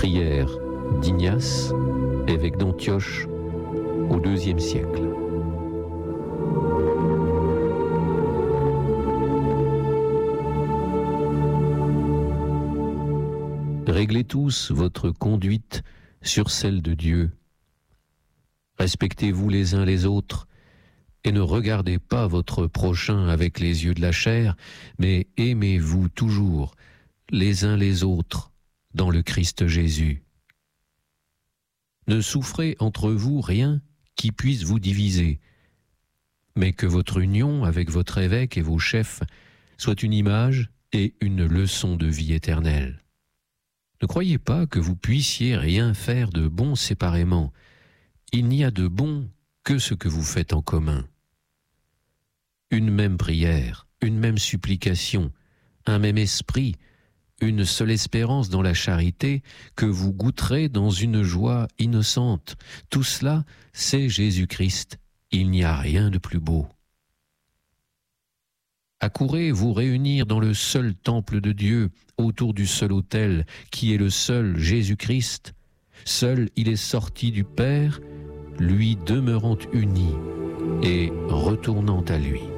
Prière d'Ignace, évêque d'Antioche au IIe siècle. Réglez tous votre conduite sur celle de Dieu. Respectez-vous les uns les autres et ne regardez pas votre prochain avec les yeux de la chair, mais aimez-vous toujours les uns les autres dans le Christ Jésus. Ne souffrez entre vous rien qui puisse vous diviser, mais que votre union avec votre évêque et vos chefs soit une image et une leçon de vie éternelle. Ne croyez pas que vous puissiez rien faire de bon séparément. Il n'y a de bon que ce que vous faites en commun. Une même prière, une même supplication, un même esprit, une seule espérance dans la charité que vous goûterez dans une joie innocente. Tout cela, c'est Jésus-Christ. Il n'y a rien de plus beau. Accourez vous réunir dans le seul temple de Dieu, autour du seul autel, qui est le seul Jésus-Christ. Seul il est sorti du Père, lui demeurant uni et retournant à lui.